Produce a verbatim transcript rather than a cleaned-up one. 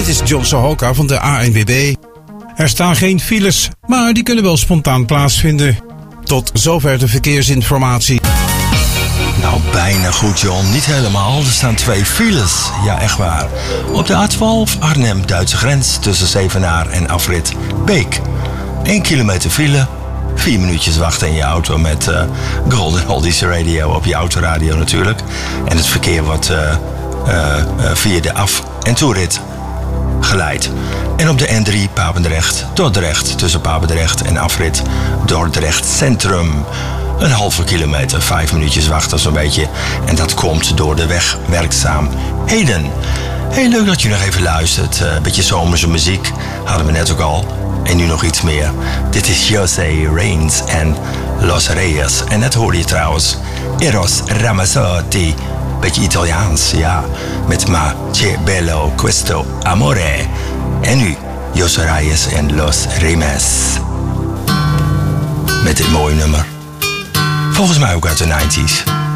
Dit is John Sohoka van de A N W B. Er staan geen files, maar die kunnen wel spontaan plaatsvinden. Tot zover de verkeersinformatie. Nou, bijna goed, John. Niet helemaal. Er staan twee files. Ja, echt waar. Op de A twaalf Arnhem-Duitse grens tussen Zevenaar en afrit Beek. Eén kilometer file. Vier minuutjes wachten in je auto met uh, Golden Oldies Radio op je autoradio natuurlijk. En het verkeer wordt uh, uh, uh, via de af- en toerit geleid. En op de N drie Papendrecht, Dordrecht, tussen Papendrecht en afrit Dordrecht Centrum. Een halve kilometer, vijf minuutjes wachten zo'n beetje. En dat komt door de wegwerkzaamheden. Heel leuk dat je nog even luistert. Een uh, beetje zomerse muziek hadden we net ook al. En nu nog iets meer. Dit is José Reigns en Los Reyes. En net hoorde je trouwens Eros Ramazzotti. Beetje Italiaans, ja. Met Ma che bello questo amore. En nu José Reyes en Los Reyes. Met dit mooie nummer. Volgens mij ook uit de negentig.